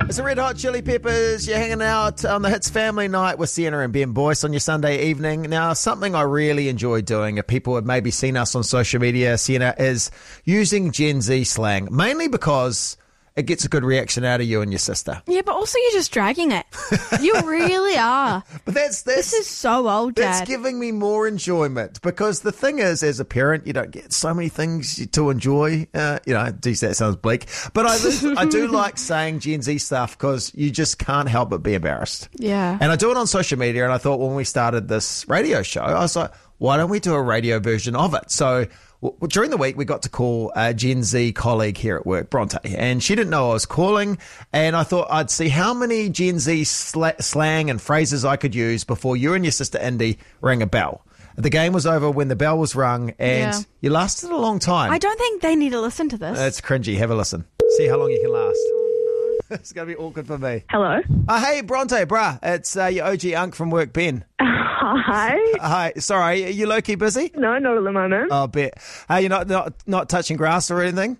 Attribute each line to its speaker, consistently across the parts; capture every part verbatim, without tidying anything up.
Speaker 1: It's the Red Hot Chili Peppers. You're hanging out on the Hits Family Night with Sienna and Ben Boyce on your Sunday evening. Now, something I really enjoy doing, if people have maybe seen us on social media, Sienna, is using Gen Z slang, mainly because it gets a good reaction out of you and your sister.
Speaker 2: Yeah, but also you're just dragging it. You really are.
Speaker 1: But that's, that's
Speaker 2: This is so old, Dad.
Speaker 1: That's giving me more enjoyment, because the thing is, as a parent, you don't get so many things to enjoy. Uh, you know, geez, that sounds bleak. But I, do- I do like saying Gen Z stuff because you just can't help but be embarrassed.
Speaker 2: Yeah.
Speaker 1: And I do it on social media, and I thought when we started this radio show, I was like, why don't we do a radio version of it? So well, during the week, we got to call a Gen Z colleague here at work, Bronte, and she didn't know I was calling, and I thought I'd see how many Gen Z sl- slang and phrases I could use before you and your sister Indy rang a bell. The game was over when the bell was rung, and
Speaker 2: Yeah.
Speaker 1: you lasted a long time.
Speaker 2: I don't think they need to listen to this.
Speaker 1: It's cringy. Have a listen. See how long you can last. It's going to be awkward for me.
Speaker 3: Hello.
Speaker 1: Uh, hey, Bronte, bruh. It's uh, your O G unk from work, Ben.
Speaker 3: Hi.
Speaker 1: Hi. Sorry, are you low-key busy?
Speaker 3: No, not at the moment.
Speaker 1: Oh, bet. Are you not, not not touching grass or anything?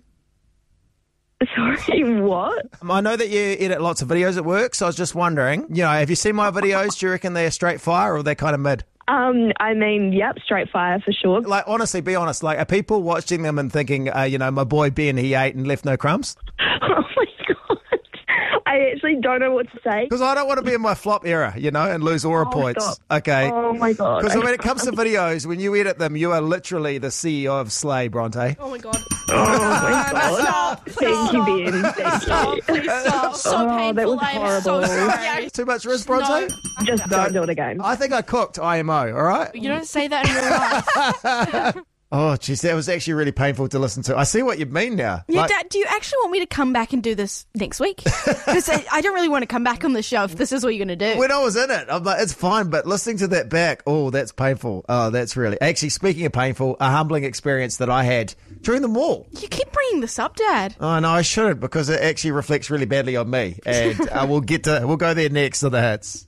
Speaker 3: Sorry, what?
Speaker 1: Um, I know that you edit lots of videos at work, so I was just wondering, you know, have you seen my videos? Do you reckon they're straight fire or they're kind of mid?
Speaker 3: Um, I mean, yep, straight fire for sure.
Speaker 1: Like, honestly, be honest. Like, are people watching them and thinking, uh, you know, my boy Ben, he ate and left no crumbs?
Speaker 3: Oh my god. I actually don't know what to say.
Speaker 1: Because I don't want to be in my flop era, you know, and lose aura
Speaker 3: Oh,
Speaker 1: points.
Speaker 3: stop.
Speaker 1: Okay.
Speaker 3: Oh my god.
Speaker 1: Because when it comes to videos, when you edit them, you are literally the C E O of Slay, Bronte.
Speaker 2: Oh my God.
Speaker 3: Oh my god.
Speaker 2: Stop.
Speaker 3: Thank you, Ben. Thank
Speaker 2: Stop.
Speaker 3: you.
Speaker 2: Please stop. So
Speaker 3: Oh,
Speaker 2: painful.
Speaker 3: that was
Speaker 2: I am so
Speaker 3: horrible.
Speaker 2: sorry.
Speaker 1: Too much risk, Bronte?
Speaker 2: No.
Speaker 3: Just
Speaker 1: No.
Speaker 3: don't do it again.
Speaker 1: I think I cooked I M O, all right?
Speaker 2: You don't say that in real life.
Speaker 1: Oh, jeez, that was actually really painful to listen to. I see what you mean now.
Speaker 2: Yeah,
Speaker 1: Like-
Speaker 2: Dad, do you actually want me to come back and do this next week? Because I, I don't really want to come back on the show if this is what you're going to do.
Speaker 1: When I was in it, I'm like, it's fine, but listening to that back, oh, that's painful. Oh, that's really... Actually, speaking of painful, a humbling experience that I had during the mall.
Speaker 2: You keep bringing this up, Dad.
Speaker 1: Oh, no, I shouldn't, because it actually reflects really badly on me. And uh, we'll get to... We'll go there next to the hits.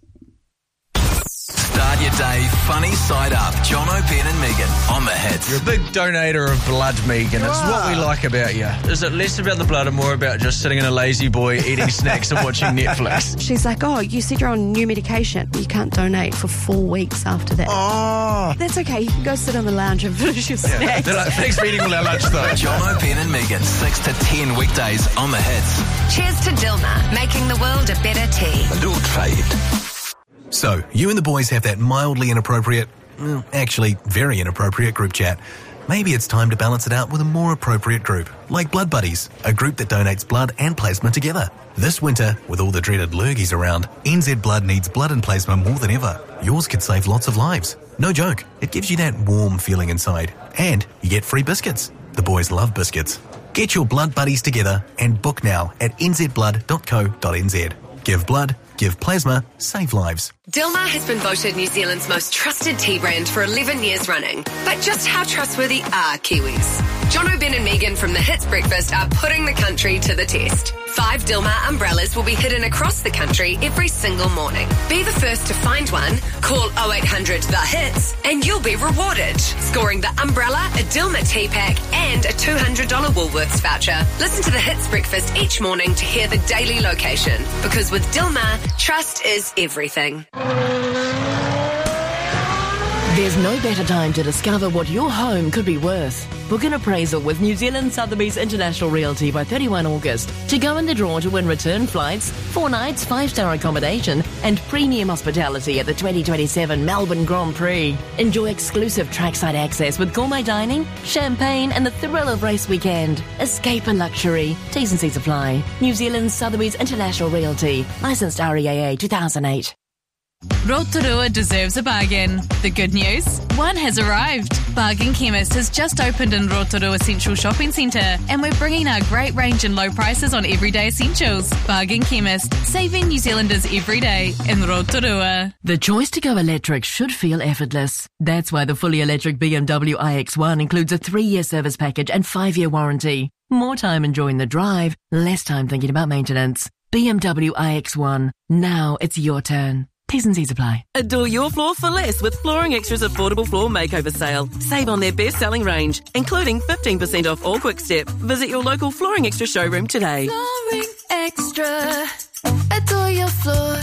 Speaker 4: Start your day funny side up. Jono, Ben and Megan on the hits.
Speaker 5: You're a big donator of blood, Megan.
Speaker 1: You
Speaker 5: It's
Speaker 1: are.
Speaker 5: what we like about you. Is it less about the blood and more about just sitting in a lazy boy, eating snacks and watching Netflix?
Speaker 6: She's like, oh, you said you're on new medication. You can't donate for four weeks after that.
Speaker 1: Oh,
Speaker 6: That's okay. You can go sit on the lounge and finish your snacks.
Speaker 5: They're like, thanks for eating all our lunch, though.
Speaker 4: Jono, Ben and Megan, six to ten weekdays on the hits.
Speaker 7: Cheers to Dilmah, making the world a better tea.
Speaker 4: A little trade. So, you and the boys have that mildly inappropriate, well, actually very inappropriate group chat. Maybe it's time to balance it out with a more appropriate group, like Blood Buddies, a group that donates blood and plasma together. This winter, with all the dreaded lurgies around, N Z Blood needs blood and plasma more than ever. Yours could save lots of lives. No joke, it gives you that warm feeling inside. And you get free biscuits. The boys love biscuits. Get your Blood Buddies together and book now at n z blood dot co dot n z. Give blood, give plasma, save lives.
Speaker 7: Dilmah has been voted New Zealand's most trusted tea brand for eleven years running. But just how trustworthy are Kiwis? Jono, Ben and Megan from the Hits Breakfast are putting the country to the test. Five Dilmah umbrellas will be hidden across the country every single morning. Be the first to find one, call oh eight hundred the hits, and you'll be rewarded. Scoring the umbrella, a Dilmah tea pack, and a two hundred dollars Woolworths voucher. Listen to the Hits Breakfast each morning to hear the daily location. Because with Dilmah, trust is everything.
Speaker 8: There's no better time to discover what your home could be worth. Book an appraisal with New Zealand Sotheby's International Realty by thirty-first of August to go in the draw to win return flights, four nights, five-star accommodation and premium hospitality at the twenty twenty-seven Melbourne Grand Prix. Enjoy exclusive trackside access with gourmet dining, champagne and the thrill of race weekend. Escape in luxury. T's and C's apply. New Zealand Sotheby's International Realty. Licensed R E A A two thousand eight.
Speaker 9: Rotorua deserves a bargain. The good news? One has arrived. Bargain Chemist has just opened in Rotorua Central Shopping Centre and we're bringing our great range and low prices on everyday essentials. Bargain Chemist, saving New Zealanders every day in Rotorua.
Speaker 8: The choice to go electric should feel effortless. That's why the fully electric B M W i X one includes a three-year service package and five-year warranty. More time enjoying the drive, less time thinking about maintenance. B M W i X one. Now it's your turn. T's and C's apply.
Speaker 10: Adore your floor for less with Flooring Extra's affordable floor makeover sale. Save on their best-selling range, including fifteen percent off all Quick Step. Visit your local Flooring Extra showroom today.
Speaker 9: Flooring Extra.
Speaker 11: floor.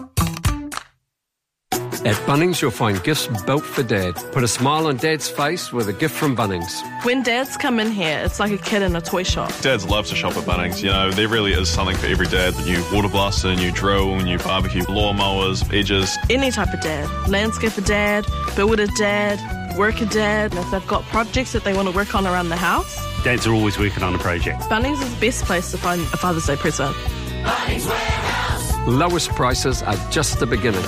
Speaker 12: At Bunnings, you'll find gifts built for Dad. Put a smile on Dad's face with a gift from Bunnings.
Speaker 13: When dads come in here, it's like a kid in a toy shop.
Speaker 14: Dads love to shop at Bunnings. You know, there really is something for every dad. The new water blaster, new drill, new barbecue, lawnmowers, edges.
Speaker 13: Any type of dad. Landscaper dad, builder dad, worker dad. And if they've got projects that they want to work on around the house.
Speaker 15: Dads are always working on a project.
Speaker 13: Bunnings is the best place to find a Father's Day present.
Speaker 11: Bunnings Warehouse.
Speaker 12: Lowest prices are just the beginning.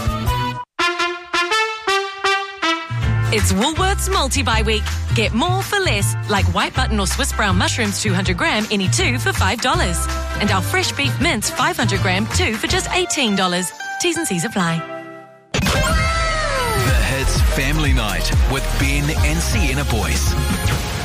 Speaker 16: It's Woolworths Multi-Buy Week. Get more for less, like white button or Swiss brown mushrooms two hundred gram, any two for five dollars. And our fresh beef mince five hundred gram, two for just eighteen dollars. T's and C's apply.
Speaker 4: The Hits Family Night with Ben and Sienna Boyce.